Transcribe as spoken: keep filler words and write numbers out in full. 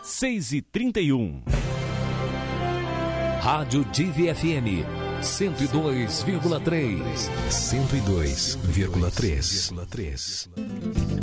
seis e trinta e um. Rádio Divi F M cento e dois vírgula três. cento e dois vírgula três.